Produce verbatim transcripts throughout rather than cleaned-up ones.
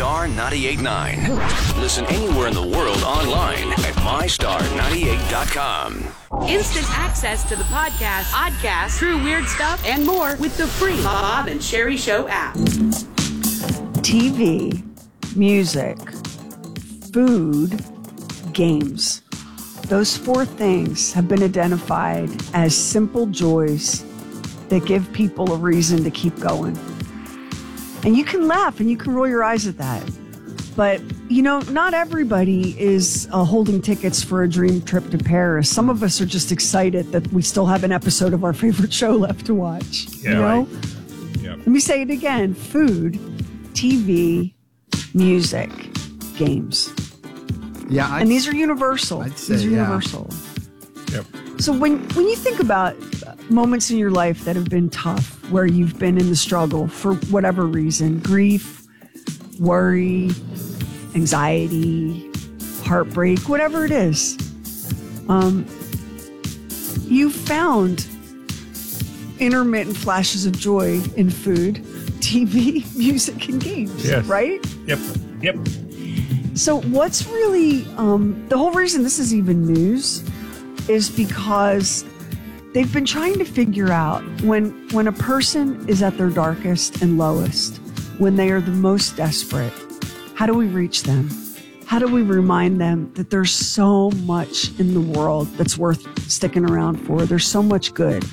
Star ninety-eight point nine. Listen anywhere in the world online at my star ninety-eight dot com. Instant access to the podcast, podcast, true weird stuff, and more with the free Bob and Sherry Show app. T V, music, food, games. Those four things have been identified as simple joys that give people a reason to keep going. And you can laugh and you can roll your eyes at that. But, you know, not everybody is uh, holding tickets for a dream trip to Paris. Some of us are just excited that we still have an episode of our favorite show left to watch. Yeah, you know? right. Yep. Let me say it again. Food, T V, music, games. Yeah, I'd, and these are universal. I'd say, these are yeah. universal. Yep. So when, when you think about moments in your life that have been tough, where you've been in the struggle for whatever reason, grief, worry, anxiety, heartbreak, whatever it is, um, you found intermittent flashes of joy in food, T V, music, and games, yes. right? Yep. Yep. So what's really, um, the whole reason this is even news is because they've been trying to figure out when, when a person is at their darkest and lowest, when they are the most desperate, how do we reach them? How do we remind them that there's so much in the world that's worth sticking around for? There's so much good.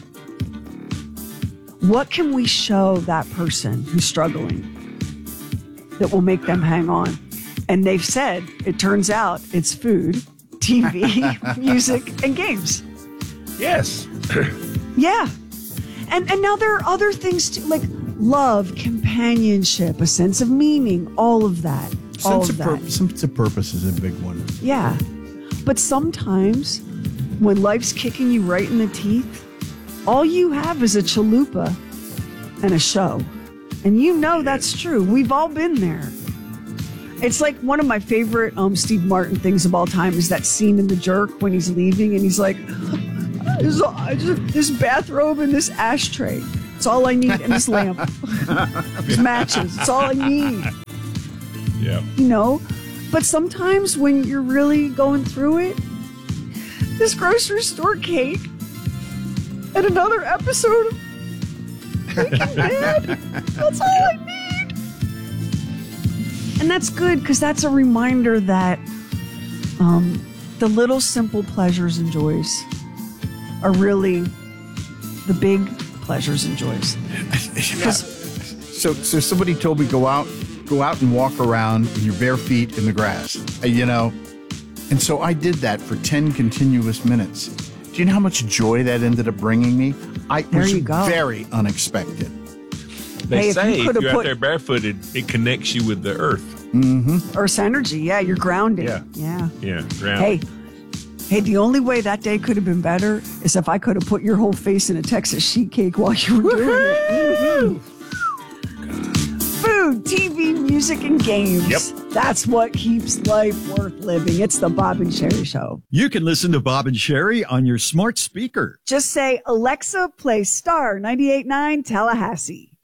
What can we show that person who's struggling that will make them hang on? And they've said, it turns out it's food, T V, music, and games. Yes. Yeah. And and now there are other things too, like love, companionship, a sense of meaning, all of that. all sense of of pur- that. sense of purpose is a big one. Yeah. But sometimes when life's kicking you right in the teeth, all you have is a chalupa and a show. And you know that's true. We've all been there. It's like one of my favorite um, Steve Martin things of all time is that scene in The Jerk when he's leaving and he's like, this, this bathrobe and this ashtray. It's all I need. And this lamp. These matches. It's all I need. Yeah. You know? But sometimes when you're really going through it, this grocery store cake and another episode of Breaking Bad, that's all I need. And that's good because that's a reminder that um, the little simple pleasures and joys are really the big pleasures and joys. Yeah. So, so somebody told me go out, go out and walk around in your bare feet in the grass, you know. And so I did that for ten continuous minutes. Do you know how much joy that ended up bringing me? I There was you go. very unexpected. They Hey, if say you if, could've you're put- out there barefooted, it connects you with the earth. Earth's energy, yeah, you're grounded. Yeah. Yeah. Yeah. Ground. Hey, hey, the only way that day could have been better is if I could have put your whole face in a Texas sheet cake while you were doing it. Mhm. Food, T V, music, and games. Yep. That's what keeps life worth living. It's the Bob and Sherry Show. You can listen to Bob and Sherry on your smart speaker. Just say, Alexa, play Star ninety-eight point nine Tallahassee.